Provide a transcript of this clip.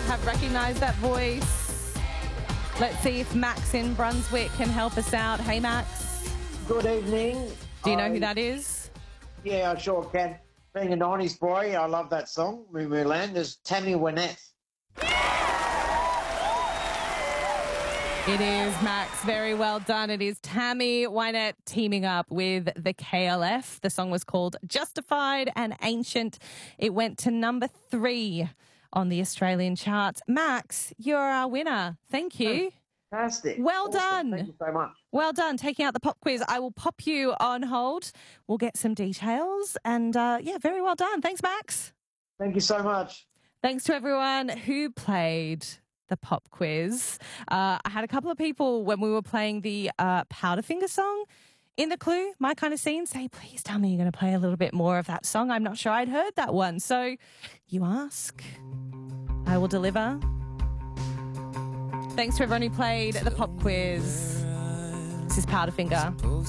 have recognised that voice. Let's see if Max in Brunswick can help us out. Hey, Max. Good evening. Do you know who that is? Yeah, I sure can. Being a 90s boy, I love that song, Moo Moo Land. There's Tammy Wynette. It is, Max. Very well done. It is Tammy Wynette teaming up with the KLF. The song was called Justified and Ancient. It went to number 3 on the Australian charts. Max, you're our winner. Thank you. Fantastic. Well Awesome. done. Thank you so much. Well done taking out the pop quiz. I will pop you on hold. We'll get some details. And, very well done. Thanks, Max. Thank you so much. Thanks to everyone who played the pop quiz. I had a couple of people when we were playing the Powderfinger song in the Clue, My Kind of Scene, say, please tell me you're going to play a little bit more of that song. I'm not sure I'd heard that one. So you ask, I will deliver. Thanks to everyone who played the pop quiz. This is Powderfinger.